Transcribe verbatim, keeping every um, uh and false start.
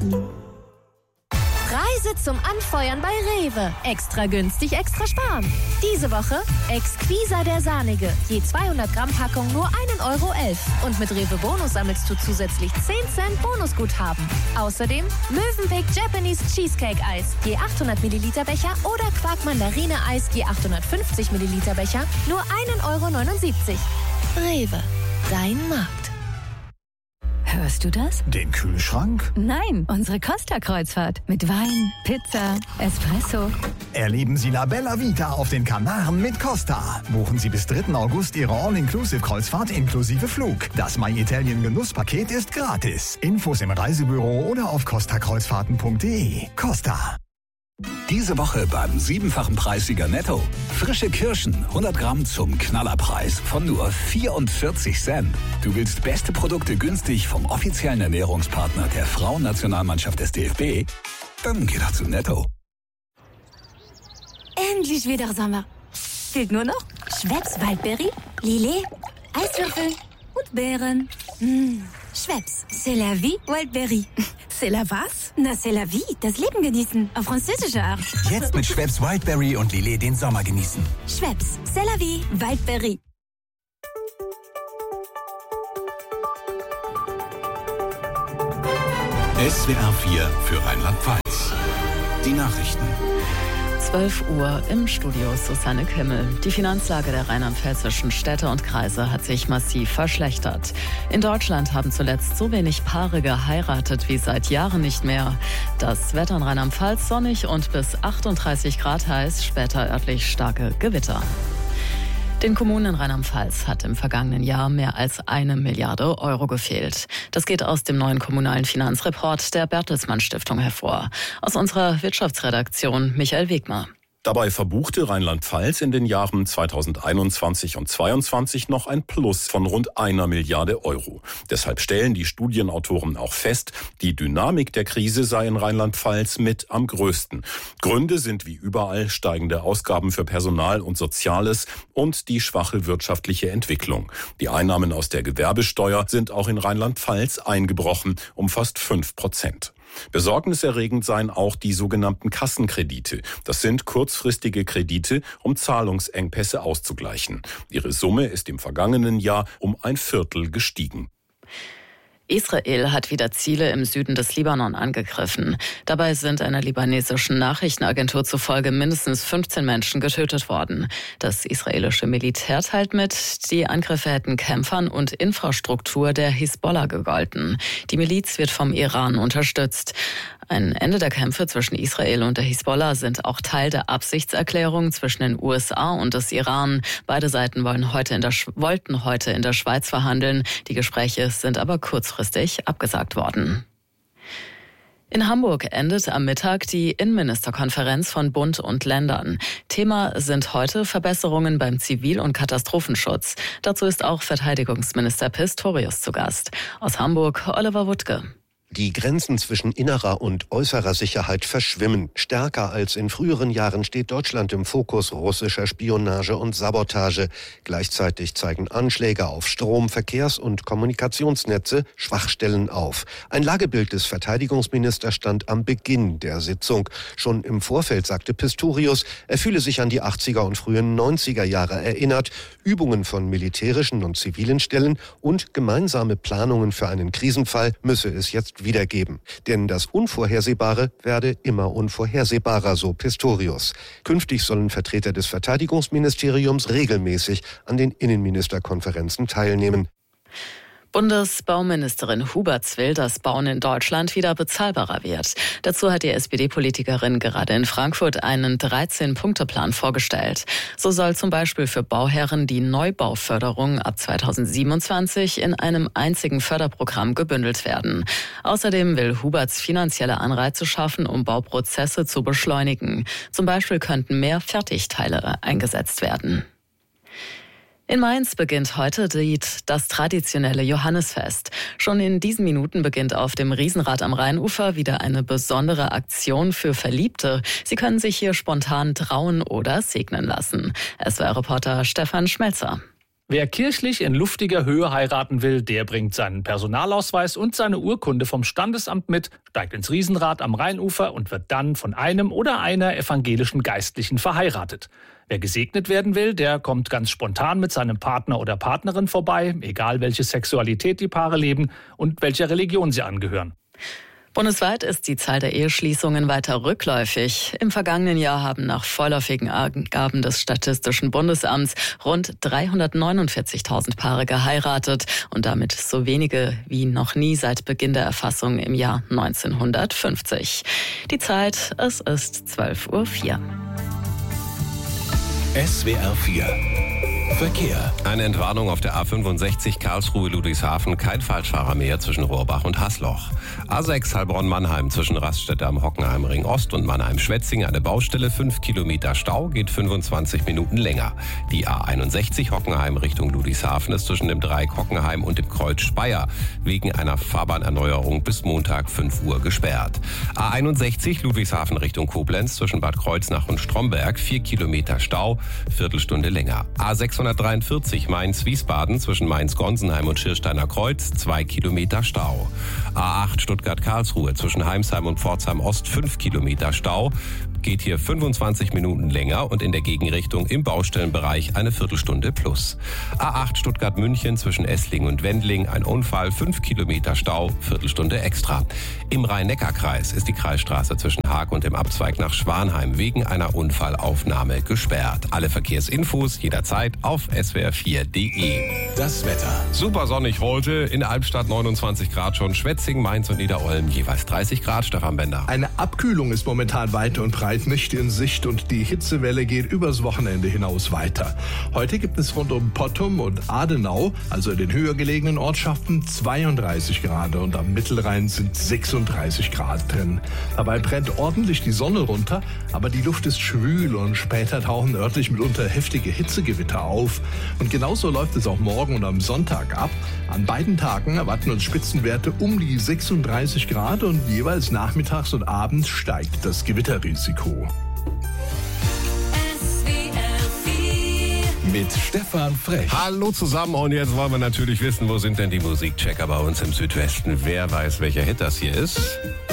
Reise zum Anfeuern bei Rewe. Extra günstig, extra sparen. Diese Woche Exquisa der Sahnige. Je zweihundert Gramm Packung nur ein Euro elf. Und mit Rewe Bonus sammelst du zusätzlich zehn Cent Bonusguthaben. Außerdem Mövenpick Japanese Cheesecake Eis. Je achthundert Milliliter Becher oder Quark Mandarine Eis je achthundertfünfzig Milliliter Becher nur ein Euro neunundsiebzig. Rewe, dein Markt. Hörst du das? Den Kühlschrank? Nein, unsere Costa-Kreuzfahrt. Mit Wein, Pizza, Espresso. Erleben Sie La Bella Vita auf den Kanaren mit Costa. Buchen Sie bis dritten August Ihre All-Inclusive-Kreuzfahrt inklusive Flug. Das My Italien Genusspaket ist gratis. Infos im Reisebüro oder auf costa kreuzfahrten punkt de. Costa. Diese Woche beim siebenfachen Preissieger Netto. Frische Kirschen, hundert Gramm zum Knallerpreis von nur vierundvierzig Cent. Du willst beste Produkte günstig vom offiziellen Ernährungspartner der Frauennationalmannschaft des D F B? Dann geh doch zu Netto. Endlich wieder Sommer. Fehlt nur noch Schweppes Waldberry, Lillet, Eiswürfel und Beeren. Mmh. Schweppes, c'est la vie Wildberry. C'est la was? Na, c'est la vie, das Leben genießen, auf französische Art. Jetzt mit Schweppes Wildberry und Lillet den Sommer genießen. Schweppes, c'est la vie Wildberry. S W R vier für Rheinland-Pfalz. Die Nachrichten. zwölf Uhr im Studio Susanne Kimmel. Die Finanzlage der rheinland-pfälzischen Städte und Kreise hat sich massiv verschlechtert. In Deutschland haben zuletzt so wenig Paare geheiratet wie seit Jahren nicht mehr. Das Wetter in Rheinland-Pfalz sonnig und bis achtunddreißig Grad heiß, später örtlich starke Gewitter. Den Kommunen in Rheinland-Pfalz hat im vergangenen Jahr mehr als eine Milliarde Euro gefehlt. Das geht aus dem neuen kommunalen Finanzreport der Bertelsmann Stiftung hervor. Aus unserer Wirtschaftsredaktion Michael Wegmer. Dabei verbuchte Rheinland-Pfalz in den Jahren zweitausendeinundzwanzig und zweitausendzweiundzwanzig noch ein Plus von rund einer Milliarde Euro. Deshalb stellen die Studienautoren auch fest, die Dynamik der Krise sei in Rheinland-Pfalz mit am größten. Gründe sind wie überall steigende Ausgaben für Personal und Soziales und die schwache wirtschaftliche Entwicklung. Die Einnahmen aus der Gewerbesteuer sind auch in Rheinland-Pfalz eingebrochen um fast fünf Prozent. Besorgniserregend seien auch die sogenannten Kassenkredite. Das sind kurzfristige Kredite, um Zahlungsengpässe auszugleichen. Ihre Summe ist im vergangenen Jahr um ein Viertel gestiegen. Israel hat wieder Ziele im Süden des Libanon angegriffen. Dabei sind einer libanesischen Nachrichtenagentur zufolge mindestens fünfzehn Menschen getötet worden. Das israelische Militär teilt mit, die Angriffe hätten Kämpfern und Infrastruktur der Hisbollah gegolten. Die Miliz wird vom Iran unterstützt. Ein Ende der Kämpfe zwischen Israel und der Hisbollah sind auch Teil der Absichtserklärung zwischen den U S A und des Iran. Beide Seiten wollen heute in der, wollten heute in der Schweiz verhandeln. Die Gespräche sind aber kurzfristig abgesagt worden. In Hamburg endet am Mittag die Innenministerkonferenz von Bund und Ländern. Thema sind heute Verbesserungen beim Zivil- und Katastrophenschutz. Dazu ist auch Verteidigungsminister Pistorius zu Gast. Aus Hamburg Oliver Wuttke. Die Grenzen zwischen innerer und äußerer Sicherheit verschwimmen. Stärker als in früheren Jahren steht Deutschland im Fokus russischer Spionage und Sabotage. Gleichzeitig zeigen Anschläge auf Strom-, Verkehrs- und Kommunikationsnetze Schwachstellen auf. Ein Lagebild des Verteidigungsministers stand am Beginn der Sitzung. Schon im Vorfeld sagte Pistorius, er fühle sich an die achtziger und frühen neunziger Jahre erinnert. Übungen von militärischen und zivilen Stellen und gemeinsame Planungen für einen Krisenfall müsse es jetzt wiedergeben. Denn das Unvorhersehbare werde immer unvorhersehbarer, so Pistorius. Künftig sollen Vertreter des Verteidigungsministeriums regelmäßig an den Innenministerkonferenzen teilnehmen. Bundesbauministerin Huberts will, dass Bauen in Deutschland wieder bezahlbarer wird. Dazu hat die S P D-Politikerin gerade in Frankfurt einen dreizehn-Punkte-Plan vorgestellt. So soll zum Beispiel für Bauherren die Neubauförderung ab zweitausendsiebenundzwanzig in einem einzigen Förderprogramm gebündelt werden. Außerdem will Huberts finanzielle Anreize schaffen, um Bauprozesse zu beschleunigen. Zum Beispiel könnten mehr Fertigteile eingesetzt werden. In Mainz beginnt heute das traditionelle Johannisfest. Schon in diesen Minuten beginnt auf dem Riesenrad am Rheinufer wieder eine besondere Aktion für Verliebte. Sie können sich hier spontan trauen oder segnen lassen. S W R-Reporter Stefan Schmelzer. Wer kirchlich in luftiger Höhe heiraten will, der bringt seinen Personalausweis und seine Urkunde vom Standesamt mit, steigt ins Riesenrad am Rheinufer und wird dann von einem oder einer evangelischen Geistlichen verheiratet. Wer gesegnet werden will, der kommt ganz spontan mit seinem Partner oder Partnerin vorbei, egal welche Sexualität die Paare leben und welcher Religion sie angehören. Bundesweit ist die Zahl der Eheschließungen weiter rückläufig. Im vergangenen Jahr haben nach vorläufigen Angaben des Statistischen Bundesamts rund dreihundertneunundvierzigtausend Paare geheiratet und damit so wenige wie noch nie seit Beginn der Erfassung im Jahr neunzehnhundertfünfzig. Die Zeit, es ist zwölf Uhr vier. S W R vier Verkehr. Eine Entwarnung auf der A fünfundsechzig Karlsruhe-Ludwigshafen. Kein Falschfahrer mehr zwischen Rohrbach und Hasloch. A sechs Heilbronn-Mannheim zwischen Raststätte am Hockenheimring Ost und Mannheim-Schwetzing. Eine Baustelle, fünf Kilometer Stau, geht fünfundzwanzig Minuten länger. Die A einundsechzig Hockenheim Richtung Ludwigshafen ist zwischen dem Dreieck Hockenheim und dem Kreuz Speyer wegen einer Fahrbahnerneuerung bis Montag fünf Uhr gesperrt. A einundsechzig Ludwigshafen Richtung Koblenz zwischen Bad Kreuznach und Stromberg. vier Kilometer Stau, Viertelstunde länger. A sechshundertdreiundvierzig Mainz-Wiesbaden zwischen Mainz-Gonsenheim und Schirsteiner Kreuz, zwei Kilometer Stau. A acht Stuttgart-Karlsruhe zwischen Heimsheim und Pforzheim Ost, fünf Kilometer Stau. Geht hier fünfundzwanzig Minuten länger und in der Gegenrichtung im Baustellenbereich eine Viertelstunde plus. A acht Stuttgart-München zwischen Esslingen und Wendling, ein Unfall, fünf Kilometer Stau, Viertelstunde extra. Im Rhein-Neckar-Kreis ist die Kreisstraße zwischen Haag und dem Abzweig nach Schwanheim wegen einer Unfallaufnahme gesperrt. Alle Verkehrsinfos jederzeit auf S W R vier Punkt de. Das Wetter. Super sonnig heute, in der Albstadt neunundzwanzig Grad schon, Schwetzing, Mainz und Niederolm jeweils dreißig Grad, Stefan Bender. Eine Abkühlung ist momentan weit und breit nicht in Sicht und die Hitzewelle geht übers Wochenende hinaus weiter. Heute gibt es rund um Pottum und Adenau, also in den höher gelegenen Ortschaften, zweiunddreißig Grad und am Mittelrhein sind sechsunddreißig Grad drin. Dabei brennt ordentlich die Sonne runter, aber die Luft ist schwül und später tauchen örtlich mitunter heftige Hitzegewitter auf. Und genauso läuft es auch morgen und am Sonntag ab. An beiden Tagen erwarten uns Spitzenwerte um die sechsunddreißig Grad und jeweils nachmittags und abends steigt das Gewitterrisiko. Mit Stefan Frech. Hallo zusammen und jetzt wollen wir natürlich wissen, wo sind denn die Musikchecker bei uns im Südwesten? Wer weiß, welcher Hit das hier ist?